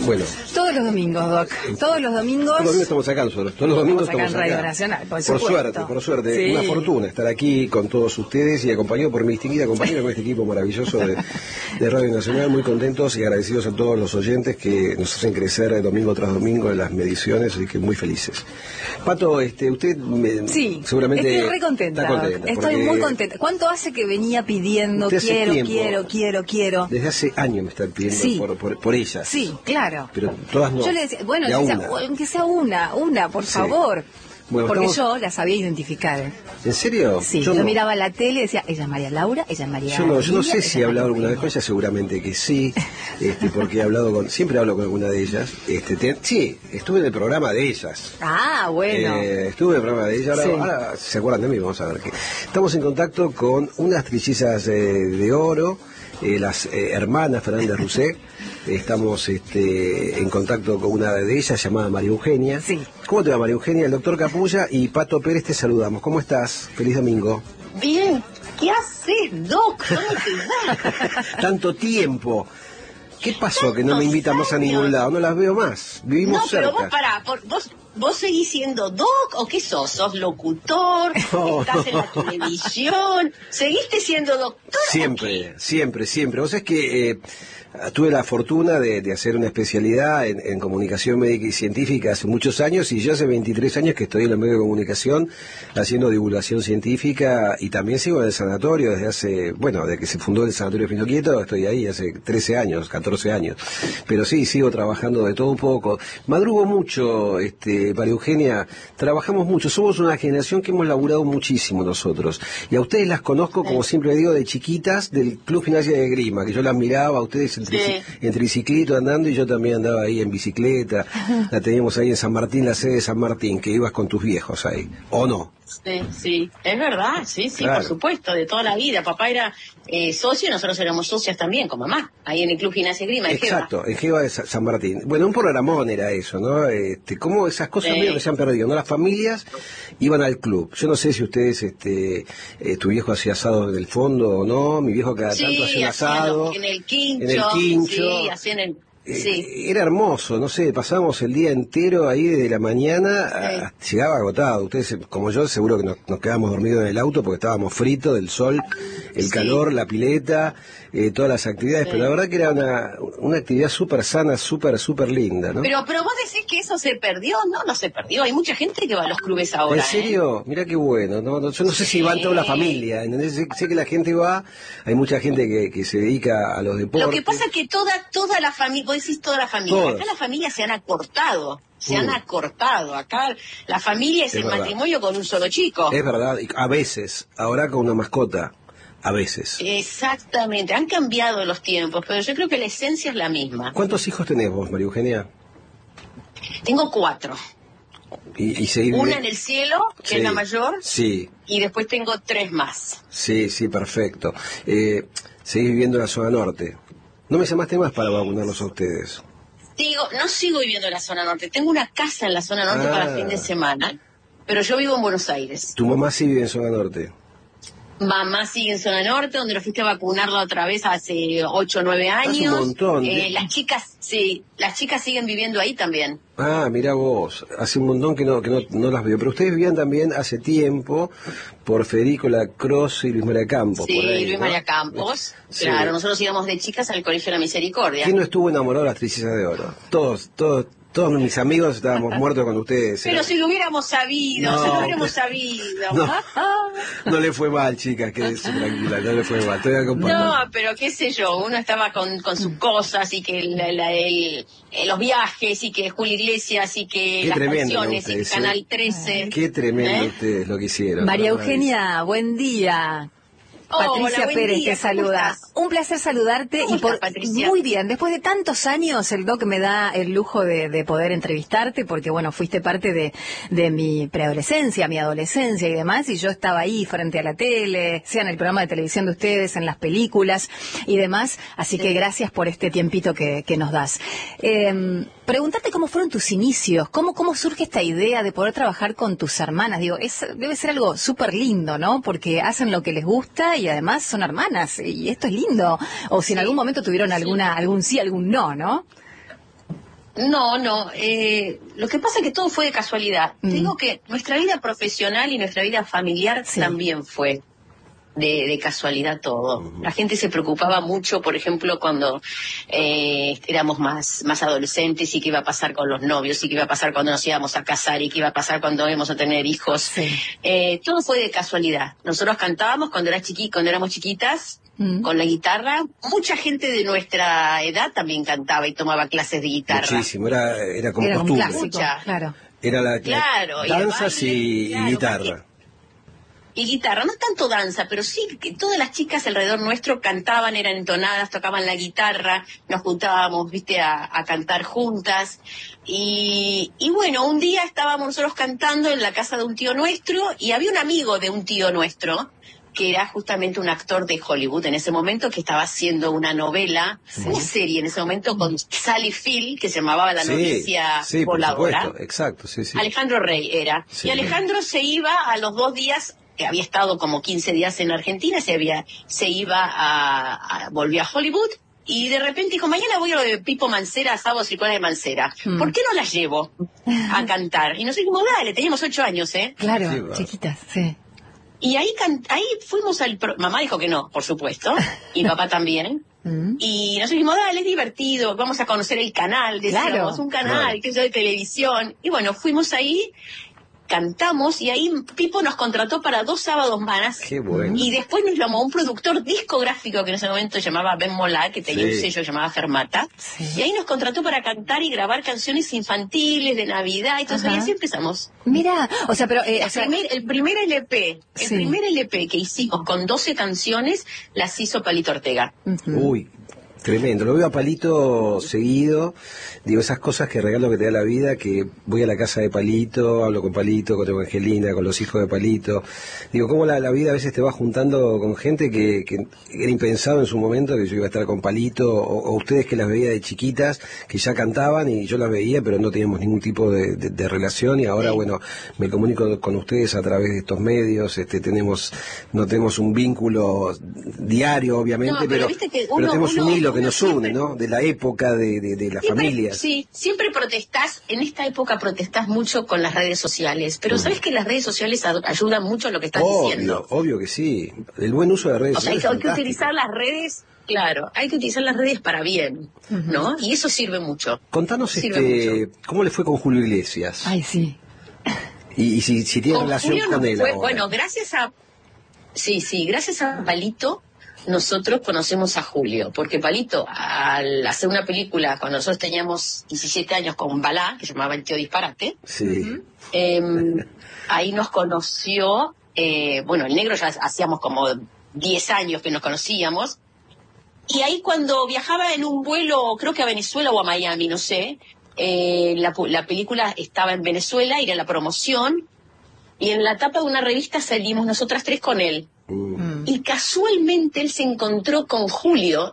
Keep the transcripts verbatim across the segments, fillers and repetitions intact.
Bueno. Todos los domingos, Doc. Todos los domingos. Todos los domingos estamos acá nosotros. Todos los domingos estamos estamos acá en acá. Radio Nacional, por, por suerte, por suerte. Sí. Una fortuna estar aquí con todos ustedes y acompañado por mi distinguida compañera con este equipo maravilloso de, de Radio Nacional. Muy contentos y agradecidos a todos los oyentes que nos hacen crecer domingo tras domingo en las mediciones, así que muy felices. Pato, este, usted me, sí, seguramente estoy re contenta. Está contenta estoy muy contenta. ¿Cuánto hace que venía pidiendo quiero, tiempo, quiero, quiero, quiero? Desde hace años me están pidiendo sí. por, por, por ellas. Sí, claro. Pero todas no. Yo le decía, bueno, decía, aunque sea una, una, por sí. favor. Bueno, porque estamos... yo las sabía identificar. ¿En serio? Sí, yo, yo no. miraba la tele y decía, ella es María Laura, ella es María Yo no, yo no sé Lidia, si he hablado alguna vez con ella, seguramente que sí, este, porque he hablado con, siempre hablo con alguna de ellas. Este, te, sí, estuve en el programa de ellas. Ah, bueno. Eh, estuve en el programa de ellas, ahora, sí. ahora se acuerdan de mí, vamos a ver qué. Estamos en contacto con unas trillizas eh, de oro, eh, las eh, hermanas Fernández Rousset. Estamos este, en contacto con una de ellas llamada María Eugenia. Sí. ¿Cómo te va, María Eugenia? El doctor Capulla y Pato Pérez te saludamos. ¿Cómo estás? Feliz domingo. Bien. ¿Qué haces, Doc? ¿Cómo te va? Tanto tiempo. ¿Qué pasó Tantos que no me invitan más a ningún lado? No las veo más. Vivimos no, cerca. No, pero vos pará. Por, vos, ¿Vos seguís siendo Doc o qué sos? ¿Sos locutor? No, ¿Estás no. en la televisión? ¿Seguiste siendo doctor? Siempre, siempre, siempre. Vos sabés que eh, tuve la fortuna de, de hacer una especialidad en, en comunicación médica y científica hace muchos años, y yo hace veintitrés años que estoy en los medios de comunicación haciendo divulgación científica, y también sigo en el sanatorio desde hace, bueno, desde que se fundó el Sanatorio Pinoquieto, estoy ahí hace trece años, catorce años. Pero sí, sigo trabajando de todo un poco. Madrugo mucho, este, María Eugenia, trabajamos mucho. Somos una generación que hemos laburado muchísimo nosotros. Y a ustedes las conozco, como siempre digo, de chiquitas, del Club Gimnasia de Grima, que yo las miraba a ustedes en, trici- en triciclito andando, y yo también andaba ahí en bicicleta. La teníamos ahí en San Martín, la sede de San Martín, que ibas con tus viejos ahí, ¿o no? Sí, sí, es verdad, sí, sí, Claro. por supuesto, de toda la vida. Papá era eh, socio y nosotros éramos socias también, con mamá, ahí en el Club Gimnasia Grima, en Geva. Exacto, en Geva de Sa- San Martín. Bueno, un programón era eso, ¿no? Este, cómo esas cosas Sí. medio que se han perdido, ¿no? Las familias iban al club. Yo no sé si ustedes, este, eh, tu viejo hacía asado en el fondo o no. Mi viejo cada tanto hacía un hacían asado. en el quincho, en el quincho. sí, hacían el... Eh, Sí. Era hermoso, no sé, pasábamos el día entero ahí desde la mañana, a- llegaba agotado. Ustedes, como yo, seguro que nos, nos quedábamos dormidos en el auto porque estábamos fritos del sol, el Sí. calor, la pileta, eh, todas las actividades, Sí. pero la verdad que era una, una actividad súper sana, súper, súper linda, ¿no? Pero, pero vos decís que eso se perdió, no, no se perdió. Hay mucha gente que va a los clubes ahora. ¿En serio? Mirá qué bueno. No, no, yo no sé si Sí. va toda la familia, ¿entendés? Sé, sé que la gente va, hay mucha gente que, que se dedica a los ¿eh? deportes. Lo que pasa es que toda, toda la familia, vos decís toda la familia, Todas. acá las familias se han acortado, se Mm. han acortado. Acá la familia es, Es el verdad. matrimonio con un solo chico. Es verdad, y a veces, ahora con una mascota, a veces. Exactamente, han cambiado los tiempos, pero yo creo que la esencia es la misma. ¿Cuántos hijos tenés vos, María Eugenia? Tengo cuatro. Y, y seguir Una vivi- en el cielo, que Sí, es la mayor, Sí, y después tengo tres más. sí, sí, perfecto. Eh, seguís viviendo en la zona norte. No me llamaste más para vacunarlos a ustedes. Digo, no sigo viviendo en la zona norte, tengo una casa en la zona norte Ah. para fin de semana, pero yo vivo en Buenos Aires. Tu mamá sí vive en zona norte. Mamá sigue en zona norte, donde lo fuiste a vacunarla otra vez hace ocho o nueve años. un montón. Eh, las chicas, sí, las chicas siguen viviendo ahí también. Ah, mira vos, hace un montón que no que no, no las veo. Pero ustedes vivían también hace tiempo por Federico Lacroze y Luis María Campos. Sí, por ahí, Luis ¿no? María Campos. Sí. Claro, nosotros íbamos de chicas al Colegio de la Misericordia. ¿Quién no estuvo enamorado de las trillizas de oro? Todos, todos, todos mis amigos estábamos muertos con ustedes. Pero Era- si lo hubiéramos sabido, No, si lo hubiéramos pero- sabido. No, no le fue mal, chicas, quédese tranquila, no le fue mal. Estoy acompañando. No, pero qué sé yo, uno estaba con, con sus cosas y que la- la- el- eh, los viajes y que Julio Iglesias y que Qué las tremendo, ¿no, canciones y que ustedes, Canal eh? trece. Qué tremendo ¿Eh? ustedes lo que hicieron. María ¿no? Eugenia, buen día. Hola, Patricia buen Pérez día, te ¿cómo saluda. estás? Un placer saludarte. ¿Cómo y por estás, Patricia? Muy bien, después de tantos años el Doc me da el lujo de, de poder entrevistarte, porque bueno, fuiste parte de, de mi preadolescencia, mi adolescencia y demás, y yo estaba ahí frente a la tele, sea en el programa de televisión de ustedes, en las películas y demás, así que gracias por este tiempito que, que nos das. Eh, Pregúntate cómo fueron tus inicios, cómo, cómo surge esta idea de poder trabajar con tus hermanas. Digo, es, debe ser algo súper lindo, ¿no? Porque hacen lo que les gusta y además son hermanas, y esto es lindo. O si en Sí, algún momento tuvieron sí. alguna, algún sí, algún no, ¿no? No, no. Eh, lo que pasa es que todo fue de casualidad. Mm. Te digo que nuestra vida profesional y nuestra vida familiar Sí. también fue de, de casualidad todo. Ujú. La gente se preocupaba mucho, por ejemplo, cuando eh, éramos más, más adolescentes y qué iba a pasar con los novios y qué iba a pasar cuando nos íbamos a casar y qué iba a pasar cuando íbamos a tener hijos. Sí. Eh, todo fue de casualidad. Nosotros cantábamos cuando, era chiqui, cuando éramos chiquitas. Mm. Con la guitarra, mucha gente de nuestra edad también cantaba y tomaba clases de guitarra. Muchísimo, era, era como Era un costumbre. clásico, Mucha. claro. Era la, la- Claro, y danzas el baile, y, claro, y guitarra. baile. Y guitarra, no tanto danza, pero sí que todas las chicas alrededor nuestro cantaban, eran entonadas, tocaban la guitarra, nos juntábamos, viste, a, a cantar juntas. Y, y bueno, un día estábamos nosotros cantando en la casa de un tío nuestro y había un amigo de un tío nuestro que era justamente un actor de Hollywood en ese momento, que estaba haciendo una novela, Sí. una serie en ese momento con Sally Field, que se llamaba La Sí, Novicia sí, por Voladora. supuesto, exacto, sí, sí. Alejandro Rey era. Sí. Y Alejandro se iba a los dos días, que había estado como quince días en Argentina, se había, se iba a, a- volvió a Hollywood, y de repente dijo, mañana voy a lo de Pipo Mancera, a Sábados y Colas de Mancera. Mm. ¿Por qué no las llevo a cantar? Y nos dijimos, dale, teníamos ocho años, ¿eh? Claro, Sí, va. chiquitas, sí. Y ahí, can- ahí fuimos al... pro- Mamá dijo que no, por supuesto, y papá también. Mm. Y nos dijimos, dale, es divertido, vamos a conocer el canal, decíamos, Claro. un canal, Claro. que es de televisión. Y bueno, fuimos ahí, cantamos, y ahí Pipo nos contrató para dos sábados más. Qué bueno. Y después nos llamó un productor discográfico que en ese momento llamaba Ben Molá, que tenía Sí. un sello llamado Fermata. Sí. Y ahí nos contrató para cantar y grabar canciones infantiles de Navidad. Entonces Ajá. ahí así empezamos. Mira, o sea, pero... eh, La o sea, primer- el primer L P, el Sí. primer L P que hicimos con doce canciones, las hizo Palito Ortega. ujú. Uy, tremendo. Lo veo a Palito seguido. Digo, esas cosas que regalo que te da la vida, que voy a la casa de Palito, hablo con Palito, con Evangelina, con los hijos de Palito. Digo, cómo la, la vida a veces te va juntando con gente que, que era impensado en su momento, que yo iba a estar con Palito, o, o ustedes que las veía de chiquitas, que ya cantaban y yo las veía, pero no teníamos ningún tipo de, de- de relación, y ahora, Sí. bueno, me comunico con ustedes a través de estos medios, este tenemos no tenemos un vínculo diario, obviamente, No, pero pero, viste que pero uno- tenemos un uno- hilo que uno nos une, siempre- ¿no? De la época, de, de, de las Siempre- familias. Sí, siempre protestás, en esta época protestás mucho con las redes sociales, pero Mm. sabes que las redes sociales ad- ayudan mucho a lo que estás Obvio, diciendo. obvio que sí. El buen uso de las redes O sea, hay sociales que, es hay que fantástico. utilizar las redes, claro, hay que utilizar las redes para bien, ¿no? Y eso sirve mucho. Contanos Sirve este, mucho. cómo le fue con Julio Iglesias. Ay, sí. Y, y si, si tiene Con relación Julio con nos él fue- ahora. bueno, gracias a... Sí, sí, gracias a Palito nosotros conocemos a Julio, porque Palito, al hacer una película, cuando nosotros teníamos diecisiete años con Balá, que se llamaba El Tío Disparate, Sí. eh, ahí nos conoció, eh, bueno, el negro ya hacíamos como diez años que nos conocíamos, y ahí cuando viajaba en un vuelo, creo que a Venezuela o a Miami, no sé, eh, la, pu- la película estaba en Venezuela, era la promoción, y en la tapa de una revista salimos nosotras tres con él. Mm. Mm. Y casualmente él se encontró con Julio,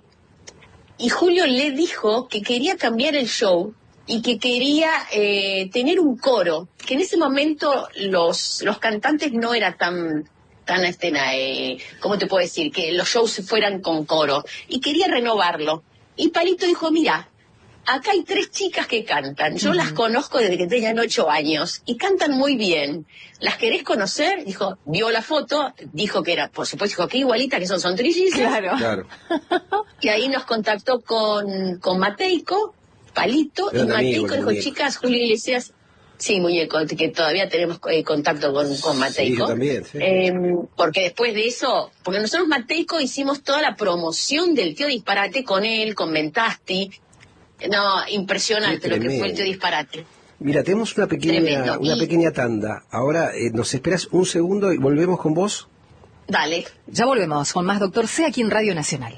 y Julio le dijo que quería cambiar el show y que quería eh, tener un coro, que en ese momento los, los cantantes no era tan, tan este, eh, ¿cómo te puedo decir? Que los shows fueran con coro, y quería renovarlo. Y Palito dijo, mira, acá hay tres chicas que cantan, yo las conozco desde que tenían ocho años, y cantan muy bien. ¿Las querés conocer? Dijo, vio la foto, dijo que era, por supuesto, dijo que igualita, que son, son trillizas. Claro. Claro. Y ahí nos contactó con, con Mateico, Palito, Eran y Mateico amigos, dijo, muñeco. chicas, Julio Iglesias, sí, muñeco, que todavía tenemos eh, contacto con, con Mateico. Sí, yo también, sí. Eh, porque después de eso, porque nosotros Mateico hicimos toda la promoción del Tío Disparate con él, con Mentasti. No, impresionante Qué lo que fue el tremendo. Tío Disparate. Mira, tenemos una pequeña, Tremendo. una Y- pequeña tanda. Ahora eh, nos esperas un segundo y volvemos con vos. Dale. Ya volvemos con más Doctor C aquí en Radio Nacional.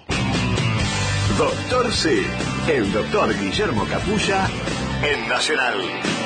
Doctor C, el doctor Guillermo Capulla en Nacional.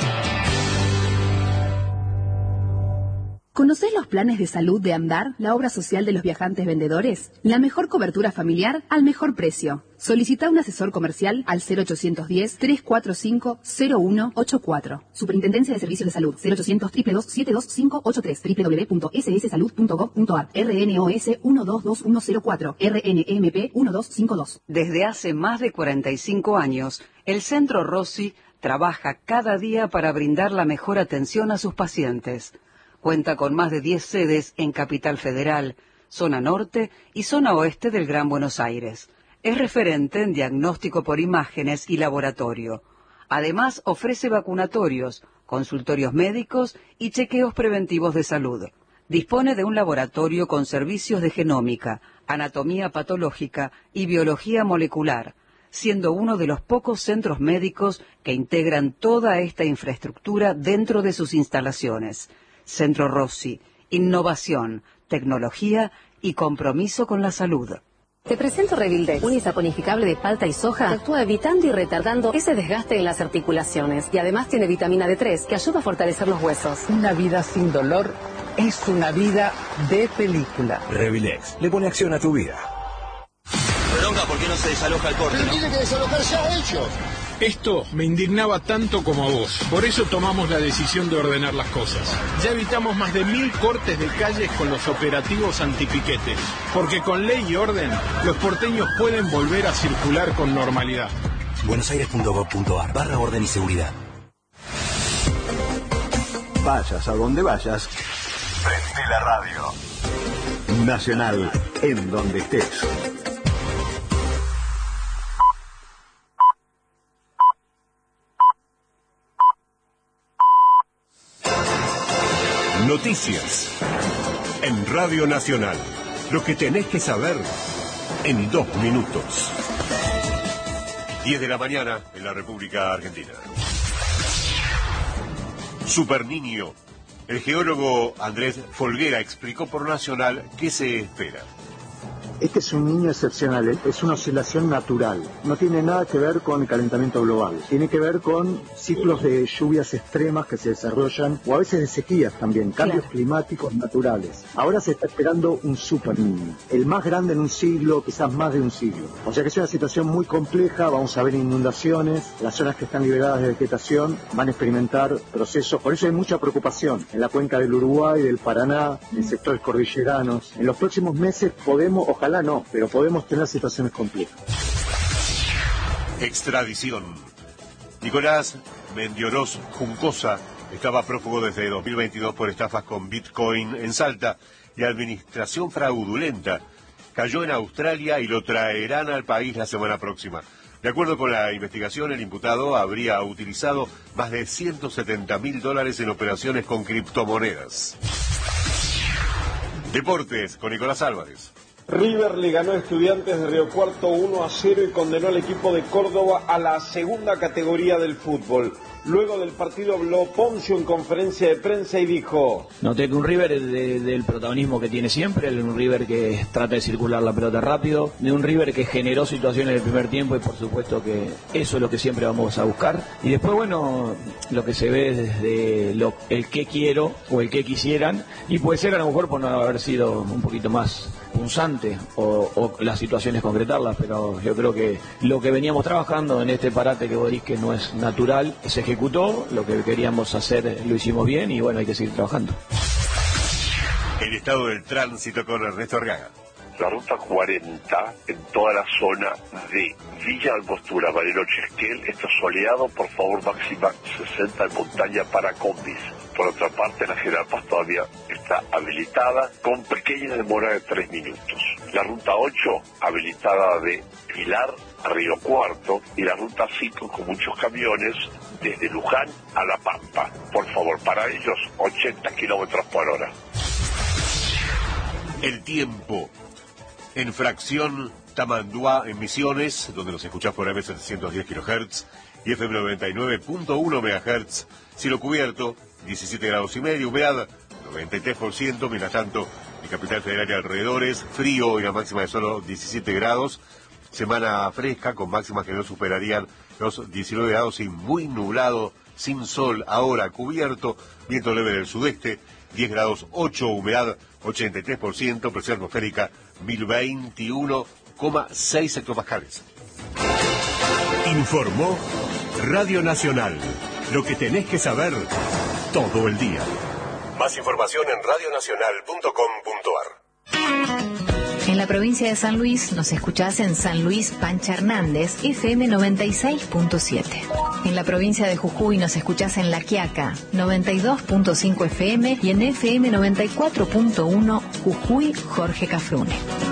¿Conocés los planes de salud de Amdar, la obra social de los viajantes vendedores? La mejor cobertura familiar al mejor precio. Solicita un asesor comercial al cero ochocientos diez, trescientos cuarenta y cinco, cero uno ochenta y cuatro. Superintendencia de Servicios de Salud cero ochocientos, dos dos dos, siete dos cinco ocho tres, doble u doble u doble u punto ese ese salud punto gov punto a r. R N O S uno dos dos uno cero cuatro, R N M P uno dos cinco dos. Desde hace más de cuarenta y cinco años, el Centro Rossi trabaja cada día para brindar la mejor atención a sus pacientes. Cuenta con más de diez sedes en Capital Federal, zona norte y zona oeste del Gran Buenos Aires. Es referente en diagnóstico por imágenes y laboratorio. Además, ofrece vacunatorios, consultorios médicos y chequeos preventivos de salud. Dispone de un laboratorio con servicios de genómica, anatomía patológica y biología molecular, siendo uno de los pocos centros médicos que integran toda esta infraestructura dentro de sus instalaciones. Centro Rossi, innovación, tecnología y compromiso con la salud. Te presento Revildex, un isaponificable de palta y soja que actúa evitando y retardando ese desgaste en las articulaciones. Y además tiene vitamina D tres que ayuda a fortalecer los huesos. Una vida sin dolor es una vida de película. Revilex le pone acción a tu vida. Bronca, ¿por qué no se desaloja el corte? Pero ¿no? tiene que desalojar ya ellos. Esto me indignaba tanto como a vos. Por eso tomamos la decisión de ordenar las cosas. Ya evitamos más de mil cortes de calles con los operativos antipiquete. Porque con ley y orden, los porteños pueden volver a circular con normalidad. buenosaires punto gov punto ar barra orden y seguridad. Vayas a donde vayas, prende la radio. Nacional, en donde estés. Noticias en Radio Nacional. Lo que tenés que saber en dos minutos. diez de la mañana en la República Argentina. Super Niño. El geólogo Andrés Folguera explicó por Nacional qué se espera. Este es un niño excepcional, es una oscilación natural. No tiene nada que ver con el calentamiento global. Tiene que ver con ciclos de lluvias extremas que se desarrollan, o a veces de sequías también, cambios claro. climáticos naturales. Ahora se está esperando un super niño, el más grande en un siglo, quizás más de un siglo. O sea que es una situación muy compleja, vamos a ver inundaciones, las zonas que están liberadas de vegetación van a experimentar procesos, por eso hay mucha preocupación en la cuenca del Uruguay, del Paraná, en sectores cordilleranos. En los próximos meses podemos, ojalá no, pero podemos tener situaciones complejas. Extradición. Nicolás Mendioros Juncosa estaba prófugo desde dos mil veintidós por estafas con Bitcoin en Salta y administración fraudulenta. Cayó en Australia y lo traerán al país la semana próxima. De acuerdo con la investigación, el imputado habría utilizado más de ciento setenta mil dólares en operaciones con criptomonedas. Deportes con Nicolás Álvarez. River le ganó a Estudiantes de Río Cuarto uno a cero y condenó al equipo de Córdoba a la segunda categoría del fútbol. Luego del partido habló Poncio en conferencia de prensa y dijo: noté que un River de, del protagonismo que tiene siempre, un River que trata de circular la pelota rápido, de un River que generó situaciones en el primer tiempo y por supuesto que eso es lo que siempre vamos a buscar. Y después, bueno, lo que se ve desde lo, el que quiero o el que quisieran, y puede ser a lo mejor por no haber sido un poquito más punzante o, o las situaciones concretarlas, pero yo creo que lo que veníamos trabajando en este parate que vos decís que no es natural, se ejecutó, lo que queríamos hacer lo hicimos bien y bueno, hay que seguir trabajando. El estado del tránsito con Ernesto Argaga. La ruta cuarenta en toda la zona de Villa Angostura, Bariloche, Esquel, está soleado, por favor máxima sesenta en montaña para combis. Por otra parte, la General Paz todavía está habilitada con pequeña demora de tres minutos. La ruta ocho, habilitada de Pilar a Río Cuarto, y la ruta cinco con muchos camiones desde Luján a La Pampa. Por favor, para ellos, ochenta kilómetros por hora. El tiempo. En fracción Tamanduá en Misiones, donde nos escuchás por M setecientos diez kilohertz y F M noventa y nueve punto uno megahertz. Cielo cubierto, diecisiete grados y medio, humedad noventa y tres por ciento. Mientras tanto, en Capital Federal y alrededores, frío y la máxima de solo diecisiete grados. Semana fresca con máximas que no superarían los diecinueve grados y muy nublado, sin sol, ahora cubierto, viento leve del sudeste, diez grados ocho, humedad ochenta y tres por ciento, presión atmosférica mil veintiuno coma seis hectopascales. Informó Radio Nacional. Lo que tenés que saber todo el día. Más información en radio nacional punto com punto ar. En la provincia de San Luis nos escuchás en San Luis Pancha Hernández, F M noventa y seis punto siete. En la provincia de Jujuy nos escuchás en La Quiaca, noventa y dos punto cinco F M y en F M noventa y cuatro punto uno Jujuy Jorge Cafrune.